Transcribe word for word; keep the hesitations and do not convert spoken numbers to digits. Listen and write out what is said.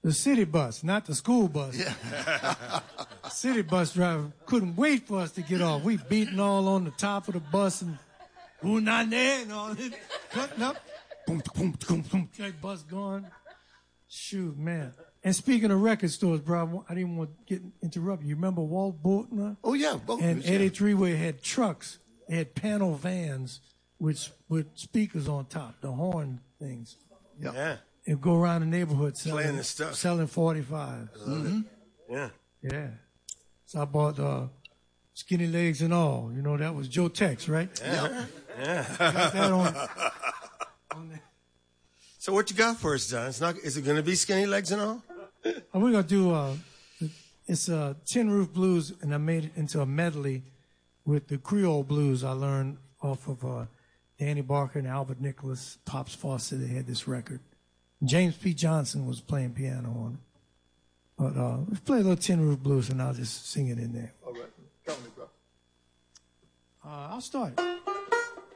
the city bus, not the school bus. Yeah. The city bus driver couldn't wait for us to get off. We beating all on the top of the bus and who not there and all this, cutting up. Boom, boom, boom, boom. That bus gone. Shoot, man. And speaking of record stores, bro, I didn't want to get interrupted. You remember Walt Boultner? Oh, yeah. Both and yeah. Eddie Treeway had trucks. They had panel vans with with speakers on top, the horn things. Yeah. Yeah. And go around the neighborhood selling, Playing the stuff. selling forty-fives. Mm-hmm. Yeah. Yeah. So I bought uh, Skinny Legs and All. You know, that was Joe Tex, right? Yeah. Yeah. Got that on, on there. So what you got for us, John? It's not. Is it going to be Skinny Legs and All? And we're going to do, uh, it's uh, Tin Roof Blues, and I made it into a medley with the Creole blues I learned off of uh, Danny Barker and Albert Nicholas, Pops Fawcett. They had this record. James P. Johnson was playing piano on it. But uh, let's play a little Tin Roof Blues, and I'll just sing it in there. All right. Count me, bro. Uh, I'll start it.